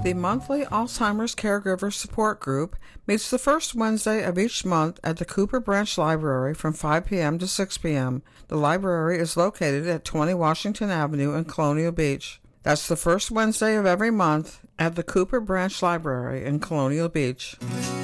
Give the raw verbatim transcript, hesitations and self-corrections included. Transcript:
The monthly Alzheimer's Caregiver Support Group meets the first Wednesday of each month at the Cooper Branch Library from five p.m. to six p.m. The library is located at twenty Washington Avenue in Colonial Beach. That's the first Wednesday of every month at the Cooper Branch Library in Colonial Beach.